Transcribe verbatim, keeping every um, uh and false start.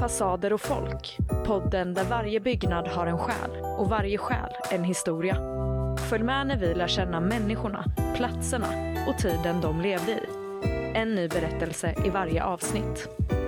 Fasader och folk. Podden där varje byggnad har en själ och varje själ en historia. Följ med när vi lär känna människorna, platserna och tiden de levde i. En ny berättelse i varje avsnitt.